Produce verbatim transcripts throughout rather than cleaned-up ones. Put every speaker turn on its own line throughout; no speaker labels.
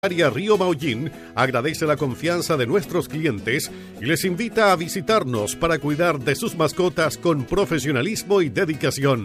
Área Río Maullín agradece la confianza de nuestros clientes y les invita a visitarnos para cuidar de sus mascotas con profesionalismo y dedicación.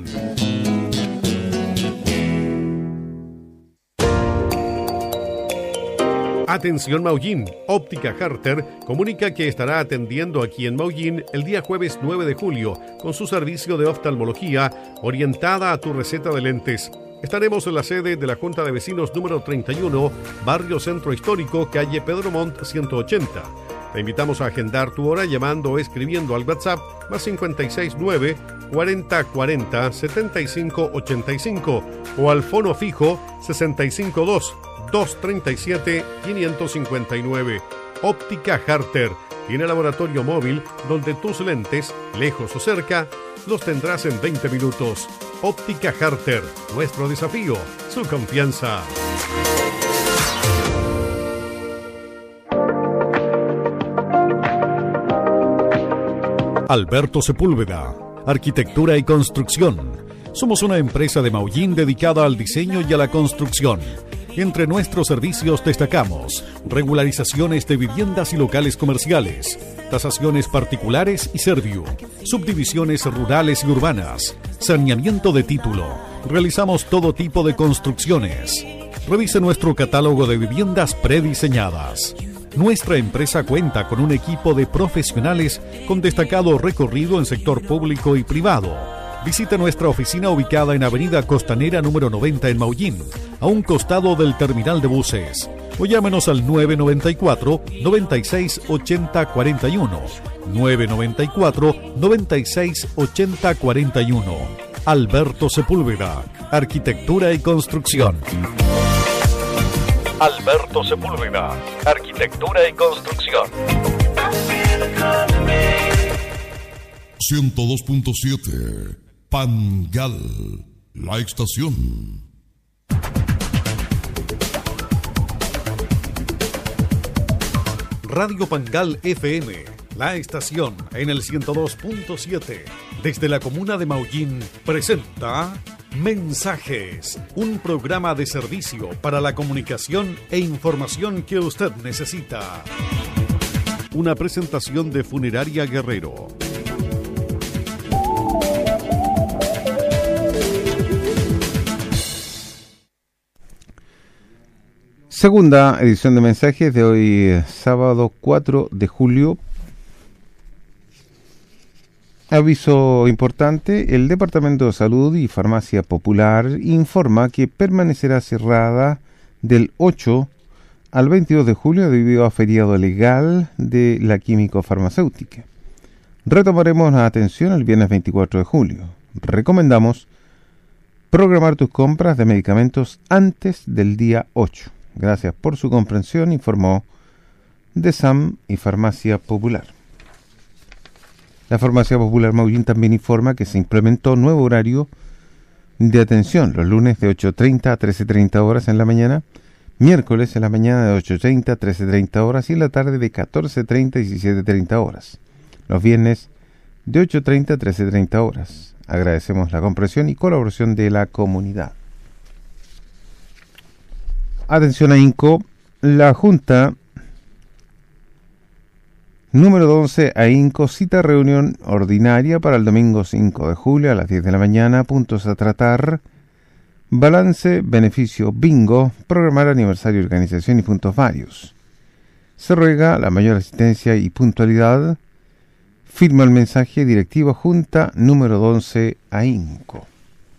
Atención Maullín, Óptica Harter comunica que estará atendiendo aquí en Maullín el día jueves nueve de julio con su servicio de oftalmología orientada a tu receta de lentes. Estaremos en la sede de la Junta de Vecinos número treinta y uno, Barrio Centro Histórico, calle Pedro Montt ciento ochenta. Te invitamos a agendar tu hora llamando o escribiendo al WhatsApp más cincuenta y seis nueve, cuarenta cuarenta, setenta y cinco ochenta y cinco o al fono fijo sesenta y cinco dos, doscientos treinta y siete, quinientos cincuenta y nueve. Óptica Harter tiene laboratorio móvil donde tus lentes, lejos o cerca, los tendrás en veinte minutos. Óptica Harter, nuestro desafío, su confianza.
Alberto Sepúlveda, Arquitectura y Construcción. Somos una empresa de Maullín dedicada al diseño y a la construcción. Entre nuestros servicios destacamos regularizaciones de viviendas y locales comerciales, tasaciones particulares y Serviu, subdivisiones rurales y urbanas, saneamiento de título. Realizamos todo tipo de construcciones. Revise nuestro catálogo de viviendas prediseñadas. Nuestra empresa cuenta con un equipo de profesionales con destacado recorrido en sector público y privado. Visite nuestra oficina ubicada en Avenida Costanera número noventa en Maullín, a un costado del terminal de buses. O llámenos al nueve noventa y cuatro, noventa y seis, ochenta, cuarenta y uno. nueve noventa y cuatro, noventa y seis, ochenta, cuarenta y uno. Alberto Sepúlveda, Arquitectura y Construcción. Alberto Sepúlveda, Arquitectura y Construcción.
ciento dos punto siete Pangal, la estación.
Radio Pangal F M, la estación en el ciento dos punto siete, desde la comuna de Maullín, presenta Mensajes, un programa de servicio para la comunicación e información que usted necesita. Una presentación de Funeraria Guerrero.
Segunda edición de mensajes de hoy, sábado cuatro de julio. Aviso importante: el Departamento de Salud y Farmacia Popular informa que permanecerá cerrada del ocho al veintidós de julio debido a feriado legal de la químico farmacéutica. Retomaremos la atención el viernes veinticuatro de julio. Recomendamos programar tus compras de medicamentos antes del día ocho. Gracias por su comprensión, informó DESAM y Farmacia Popular. La Farmacia Popular Maullín también informa que se implementó nuevo horario de atención los lunes de ocho treinta a trece treinta horas en la mañana, miércoles en la mañana de ocho treinta a trece treinta horas y en la tarde de catorce treinta a diecisiete treinta horas. Los viernes de ocho treinta a trece treinta horas. Agradecemos la comprensión y colaboración de la comunidad. Atención a INCO, la Junta número once a INCO cita reunión ordinaria para el domingo cinco de julio a las diez de la mañana. Puntos a tratar: balance, beneficio, bingo, programar aniversario, organización y puntos varios. Se ruega la mayor asistencia y puntualidad. Firma el mensaje directivo Junta número once a INCO.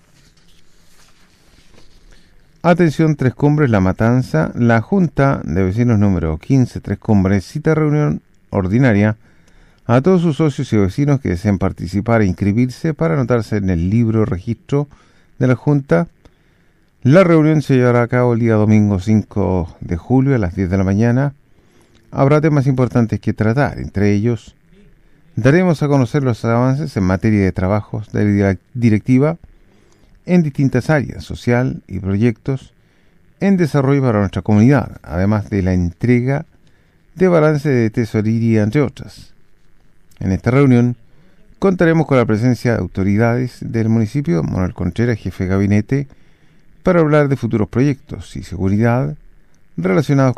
Atención Tres Cumbres, La Matanza. La Junta de Vecinos número quince, Tres Cumbres, cita reunión ordinaria a todos sus socios y vecinos que deseen participar e inscribirse para anotarse en el libro de registro de la Junta. La reunión se llevará a cabo el día domingo cinco de julio a las diez de la mañana. Habrá temas importantes que tratar, entre ellos daremos a conocer los avances en materia de trabajos de la directiva en distintas áreas, social y proyectos en desarrollo para nuestra comunidad, además de la entrega de balance de tesorería, entre otras. En esta reunión contaremos con la presencia de autoridades del municipio, Manuel Contreras, jefe de gabinete, para hablar de futuros proyectos y seguridad, relacionados